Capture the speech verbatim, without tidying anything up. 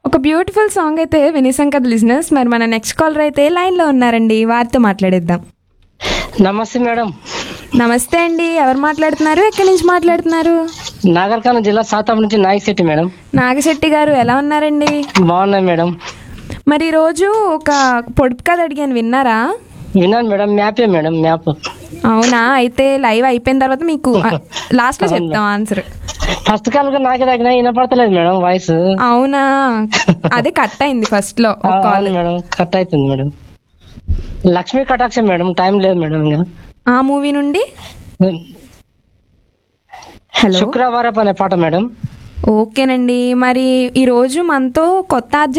ఒక beautiful song అయితే వినేసాం కదా లిజనర్స్. మరి మన నెక్స్ట్ కాలర్ అయితే లైన్లో ఉన్నారండి, వారితో మాట్లాడేద్దాం. నమస్తే మేడం. నమస్తే అండి, ఎవరు మాట్లాడుతున్నారు, ఎక్కడి నుంచి మాట్లాడుతున్నారు? నాగర్కర్నూలు జిల్లా సాతాం నుంచి నాయక్ మేడం. నాగశెట్టి గారు ఎలా ఉన్నారండి? బాగున్నాయి మేడం. మరి ఈరోజు ఒక పొడుపు కథ అడిగాను, విన్నారా? విన్నాను మేడం. మ్యాపే madam, map. అవునా, అయితే లైవ్ అయిపోయిన తర్వాత మీకు లాస్ట్ లో చెప్తాం ఆన్సర్. ఫస్ట్ కాల్ గా నాకే తగిన వినపడతలేదు మేడం వాయిస్. అవునా, అదే కట్ అయింది ఫస్ట్ లో ఒక కాల్. మేడం కట్ అవుతుంది మేడం. లక్ష్మీ కటాక్షం మేడం, టైం లేదు మేడం. ఇంకా ఆ మూవీ నుండి హలో శుక్రవారం అనే పాట మేడం. ఓకేనండి. మరి ఈరోజు మనతో కొత్త